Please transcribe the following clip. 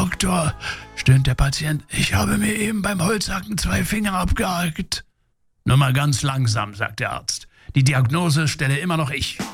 Doktor, stöhnt der Patient, ich habe mir eben beim Holzhacken 2 Finger abgehackt. Nur mal ganz langsam, sagt der Arzt. Die Diagnose stelle immer noch ich.